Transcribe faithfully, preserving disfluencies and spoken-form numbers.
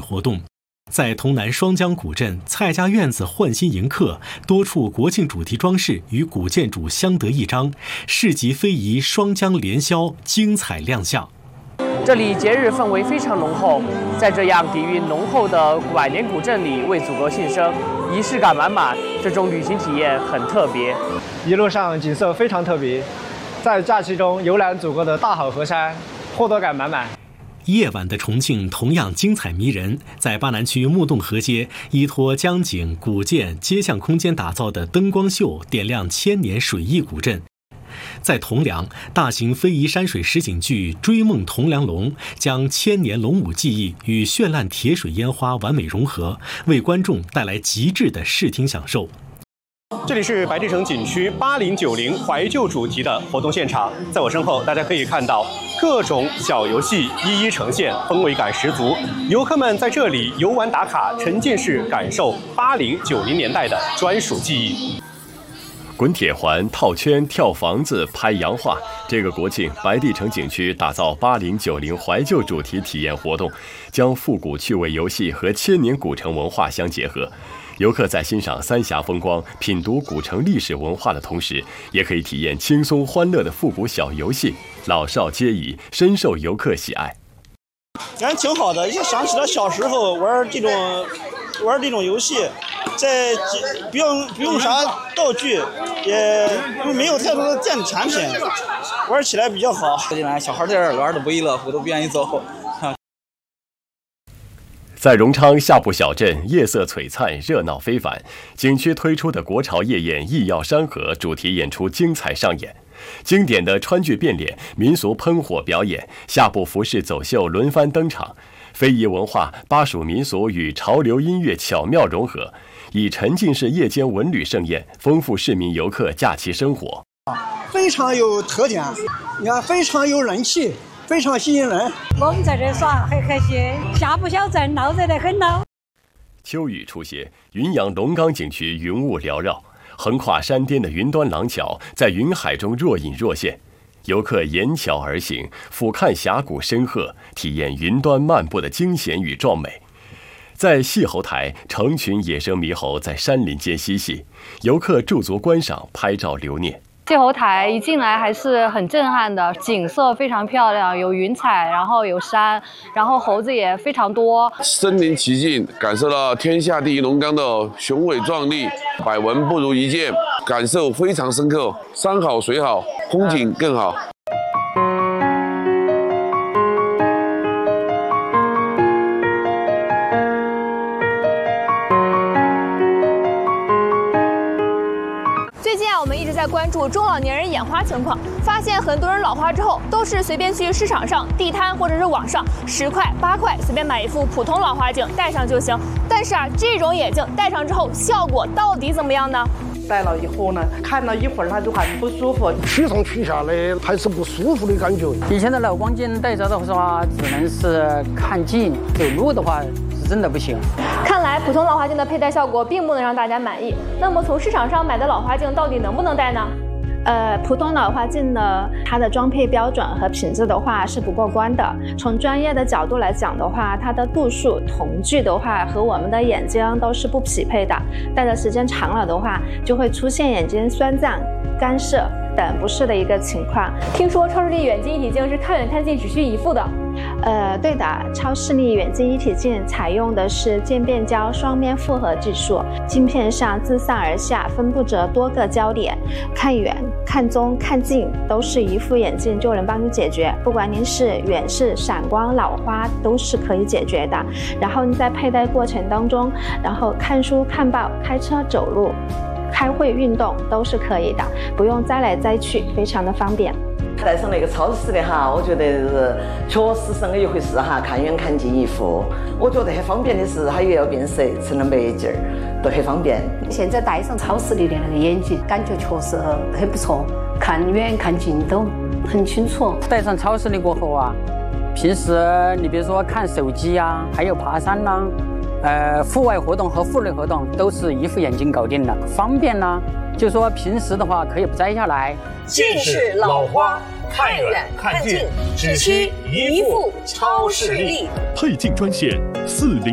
活动。在潼南双江古镇，蔡家院子焕新迎客，多处国庆主题装饰与古建筑相得益彰，市集非遗双江联销精彩亮相。 这里节日氛围非常浓厚，在这样底蕴浓厚的百年古镇里为祖国庆生，仪式感满满，这种旅行体验很特别。 一路上景色非常特别，在假期中游览祖国的大好河山，获得感满满。 夜晚的重庆同样精彩迷人，在巴南区木洞河街，依托江景、古建、街巷空间打造的灯光秀，点亮千年水艺古镇。在铜梁，大型非遗山水实景剧《追梦铜梁龙》将千年龙舞技艺与绚烂铁水烟花完美融合，为观众带来极致的视听享受。 这里是白帝城景区八零九零怀旧主题的活动现场，在我身后，大家可以看到各种小游戏一一呈现，氛围感十足。游客们在这里游玩打卡，沉浸式感受八零九零年代的专属记忆。 滚铁环、套圈、跳房子、拍洋画，这个国庆，白帝城景区打造八零九零怀旧主题体验活动，将复古趣味游戏和千年古城文化相结合。游客在欣赏三峡风光、品读古城历史文化的同时，也可以体验轻松欢乐的复古小游戏，老少皆宜，深受游客喜爱。 感觉挺好的，也想起了小时候玩这种玩这种游戏，在不用不用啥道具，也没有太多的电子产品，玩起来比较好。 小孩在这儿玩的不亦乐乎，都不愿意走。 在荣昌下埠小镇，夜色璀璨，热闹非凡。景区推出的国潮夜宴异耀山河主题演出精彩上演，经典的川剧变脸、民俗喷火表演、下埠服饰走秀轮番登场，非遗文化、巴蜀民俗与潮流音乐巧妙融合，以沉浸式夜间文旅盛宴，丰富市民游客假期生活。 非常有特点，你看非常有人气。非常吸引人， 我们在这耍很开心，下埠小镇闹热得很闹。 秋雨初歇，云阳龙岗景区云雾缭绕，横跨山巅的云端廊桥在云海中若隐若现，游客沿桥而行，俯瞰峡谷深壑，体验云端漫步的惊险与壮美。在细猴台，成群野生猕猴在山林间嬉戏，游客驻足观赏，拍照留念。 细猴台一进来还是很震撼的，景色非常漂亮，有云彩，然后有山，然后猴子也非常多。 身临其境，感受到天下第一龙岗的雄伟壮丽，百闻不如一见，感受非常深刻。山好水好，风景更好。 关注中老年人眼花情况，发现很多人老花之后都是随便去市场上、地摊或者是网上十块、八块随便买一副普通老花镜戴上就行。但是啊，这种眼镜戴上之后效果到底怎么样呢？ 戴了以后呢，看了一会儿它就很不舒服， 取上取下来还是不舒服的感觉。 以前的老光镜戴着的话，只能是看近，走路的话是真的不行。 看来普通老花镜的佩戴效果并不能让大家满意。那么从市场上买的老花镜到底能不能戴呢？ 呃，普通老花镜呢，它的装配标准和品质的话是不过关的。从专业的角度来讲的话，它的度数、瞳距的话和我们的眼睛都是不匹配的。戴的时间长了的话，就会出现眼睛酸胀、干涩等不适的一个情况。 听说超视力远近一体镜是看远看近只需一副的。 呃，对的，超视力远近一体镜采用的是渐变焦双面复合技术，镜片上自上而下分布着多个焦点，看远、看中、看近都是一副眼镜就能帮你解决，不管您是远视、散光、老花都是可以解决的。然后你在佩戴过程当中，然后看书、看报、开车、走路、开会、运动都是可以的，不用摘来摘去，非常的方便。 戴上那个超视的哈，我觉得是确实是那一回事哈，看远看近一副。我觉得很方便的是，它也要变色，成了美镜儿，都很方便。 现在戴上超视力的那个眼镜，感觉确实很不错，看远看近都很清楚。 戴上超视力过后啊，平时你比如说看手机啊，还有爬山啦、啊，呃，户外活动和户内活动都是一副眼镜搞定了，方便呢。就说平时的话可以不摘下来。 近视老花，看远看近，只需一副超视力。 配镜专线四零。